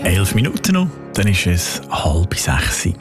11 Minuten noch, dann ist es 5:30.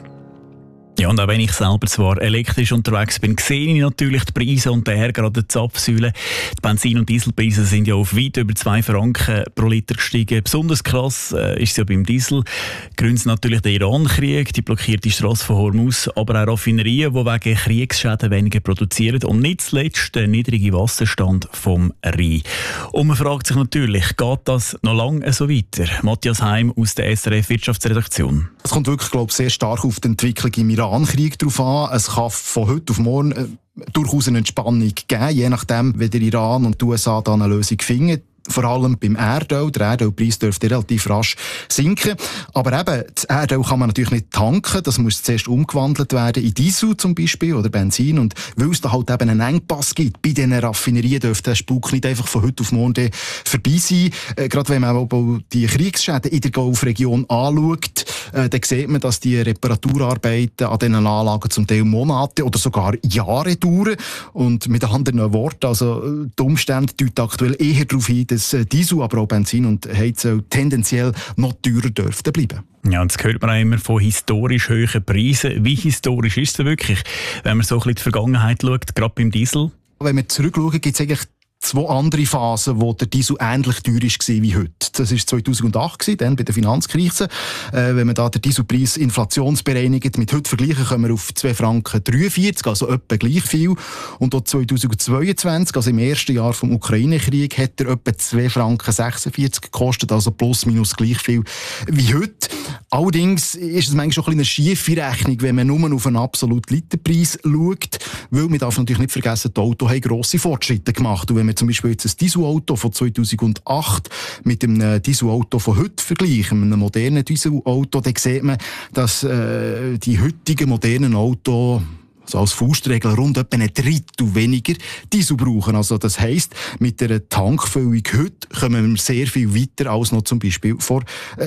Ja, und auch wenn ich selber zwar elektrisch unterwegs bin, sehe ich natürlich die Preise und daher gerade die Zapfsäule. Die Benzin- und Dieselpreise sind ja auf weit über 2 Franken pro Liter gestiegen. Besonders krass ist es ja beim Diesel. Grund ist natürlich der Iran-Krieg, die blockierte Strasse von Hormuz, aber auch Raffinerien, die wegen Kriegsschäden weniger produzieren und nicht zuletzt der niedrige Wasserstand vom Rhein. Und man fragt sich natürlich, geht das noch lange so weiter? Matthias Heim aus der SRF-Wirtschaftsredaktion. Es kommt wirklich, glaube ich, sehr stark auf die Entwicklung im Iran-Krieg drauf an. Es kann von heute auf morgen durchaus eine Entspannung geben, je nachdem, wie der Iran und die USA da eine Lösung finden. Vor allem beim Erdöl. Der Erdölpreis dürfte relativ rasch sinken. Aber eben, das Erdöl kann man natürlich nicht tanken. Das muss zuerst umgewandelt werden in Diesel zum Beispiel oder Benzin. Und weil es da halt eben einen Engpass gibt bei diesen Raffinerien, dürfte der Spuk nicht einfach von heute auf morgen vorbei sein. Gerade wenn man auch die Kriegsschäden in der Golfregion anschaut, dann sieht man, dass die Reparaturarbeiten an diesen Anlagen zum Teil Monate oder sogar Jahre dauern. Und mit anderen Worten, also die Umstände deuten aktuell eher darauf hin, dass Diesel, aber auch Benzin und Heizöl tendenziell noch teurer dürften bleiben. Ja, und das hört man auch immer von historisch hohen Preisen. Wie historisch ist es wirklich, wenn man so ein bisschen in die Vergangenheit schaut, gerade beim Diesel? Wenn wir zurückschauen, gibt es eigentlich 2 andere Phasen, wo der Diesel ähnlich teuer war wie heute. Das war 2008, dann bei der Finanzkrise. Wenn man da den Dieselpreis inflationsbereinigt mit heute vergleichen, kommen wir auf 2,43 Franken, also etwa gleich viel. Und auch 2022, also im ersten Jahr vom Ukraine-Krieg, hat er etwa 2,46 Franken gekostet, also plus minus gleich viel wie heute. Allerdings ist es manchmal schon eine schiefe Rechnung, wenn man nur auf einen absoluten Literpreis schaut, weil man darf natürlich nicht vergessen, die Autos haben grosse Fortschritte gemacht. Und wenn man zum Beispiel jetzt ein Dieselauto von 2008 mit einem Dieselauto von heute vergleichen, einem modernen Dieselauto, dann sieht man, dass die heutigen modernen Autos also als Faustregel rund etwa ein Drittel weniger Diesel brauchen. Also das heisst, mit der Tankfüllung heute kommen wir sehr viel weiter als noch zum Beispiel vor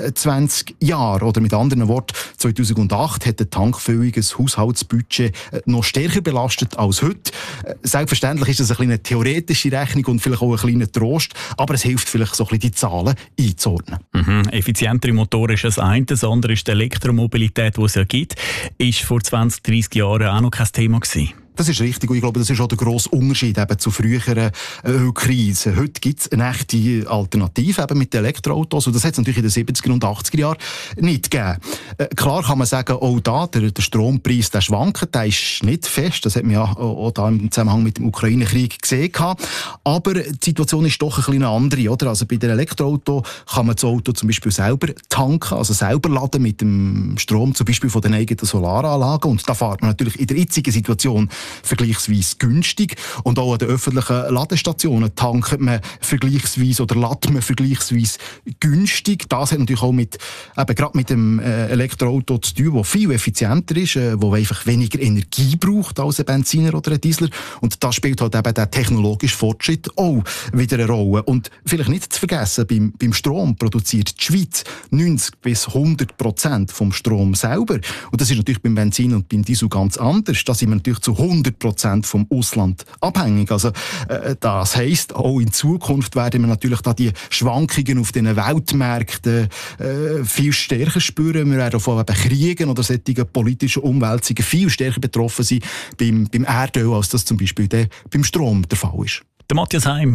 20 Jahren. Oder mit anderen Worten, 2008 hat die Tankfüllung ein Haushaltsbudget noch stärker belastet als heute. Selbstverständlich ist das eine theoretische Rechnung und vielleicht auch ein kleiner Trost, aber es hilft vielleicht so ein bisschen die Zahlen einzuordnen. Effizientere Motoren ist das eine, das andere ist die Elektromobilität, die es ja gibt, ist vor 20, 30 Jahren auch noch kein Thema gewesen. Das ist richtig und ich glaube, das ist auch der grosse Unterschied eben zu früheren Ölkrisen. Heute gibt es eine echte Alternative eben mit den Elektroautos und das hat es natürlich in den 70er und 80er Jahren nicht gegeben. Klar kann man sagen, auch da, der Strompreis, der schwankt, der ist nicht fest, das hat man ja auch da im Zusammenhang mit dem Ukraine-Krieg gesehen. Aber die Situation ist doch ein bisschen eine andere, oder? Also bei den Elektroautos kann man das Auto zum Beispiel selber tanken, also selber laden mit dem Strom zum Beispiel von den eigenen Solaranlagen und da fährt man natürlich in der jetzigen Situation vergleichsweise günstig. Und auch an den öffentlichen Ladestationen tankt man vergleichsweise oder lädt man vergleichsweise günstig. Das hat natürlich auch gerade mit dem Elektroauto zu tun, das viel effizienter ist, wo einfach weniger Energie braucht als ein Benziner oder ein Diesel. Und da spielt halt eben der technologische Fortschritt auch wieder eine Rolle. Und vielleicht nicht zu vergessen, beim Strom produziert die Schweiz 90-100% vom Strom selber. Und das ist natürlich beim Benzin und beim Diesel ganz anders. Da sind wir natürlich zu 100% vom Ausland abhängig. Also, das heisst, auch in Zukunft werden wir natürlich da die Schwankungen auf den Weltmärkten viel stärker spüren. Wir werden von Kriegen oder solchen politischen Umwälzungen viel stärker betroffen sein beim Erdöl, als das zum Beispiel beim Strom der Fall ist. Der Matthias Heim